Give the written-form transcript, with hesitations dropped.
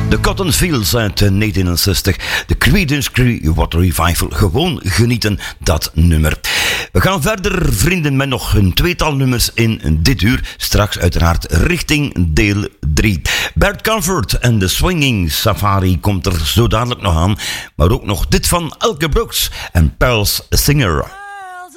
De Cotton Fields uit 1960. De Creedence Clearwater Revival. Gewoon genieten, dat nummer. We gaan verder, vrienden, met nog een tweetal nummers in dit uur. Straks uiteraard richting deel 3. Bert Comfort en de Swinging Safari komt er zo dadelijk nog aan. Maar ook nog dit van Elke Brooks en Pearls Singer.